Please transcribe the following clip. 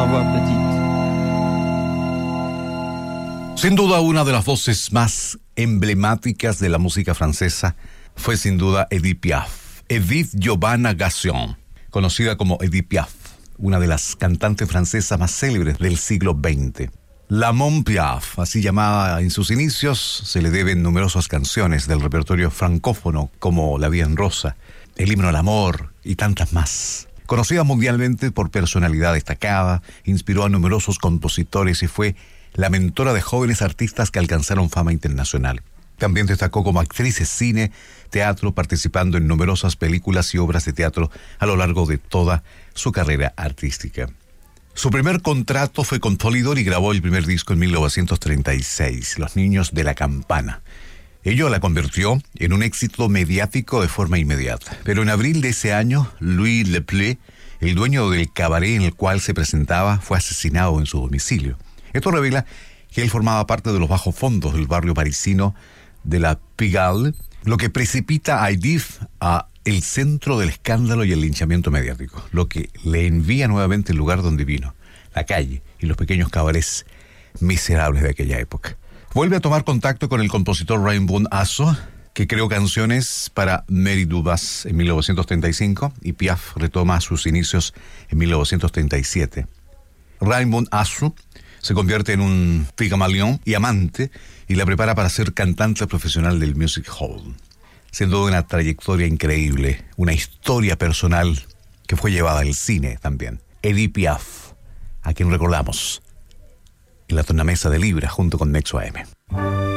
voix petite. Sin duda, una de las voces más emblemáticas de la música francesa fue sin duda Edith Piaf. Edith Giovanna Gassion, conocida como Edith Piaf, una de las cantantes francesas más célebres del siglo XX. La Mon Piaf, así llamada en sus inicios, se le deben numerosas canciones del repertorio francófono como La Vie en Rosa, El Himno al Amor y tantas más. Conocida mundialmente por personalidad destacada, inspiró a numerosos compositores y fue la mentora de jóvenes artistas que alcanzaron fama internacional. También destacó como actriz de cine, teatro, participando en numerosas películas y obras de teatro a lo largo de toda su carrera artística. Su primer contrato fue con Polydor y grabó el primer disco en 1936, Los Niños de la Campana. Ello la convirtió en un éxito mediático de forma inmediata. Pero en abril de ese año, Louis Leplé, el dueño del cabaret en el cual se presentaba, fue asesinado en su domicilio. Esto revela que él formaba parte de los bajos fondos del barrio parisino de la Pigalle, lo que precipita a Edith a el centro del escándalo y el linchamiento mediático, lo que le envía nuevamente el lugar donde vino, la calle y los pequeños cabarets miserables de aquella época. Vuelve a tomar contacto con el compositor Raymond Asso, que creó canciones para Mary Dubas en 1935, y Piaf retoma sus inicios en 1937. Raymond Asso se convierte en un pigmalión y amante y la prepara para ser cantante profesional del Music Hall. Siendo una trayectoria increíble, una historia personal que fue llevada al cine también. Edith Piaf, a quien recordamos en la tornamesa de Libra junto con Nexo AM.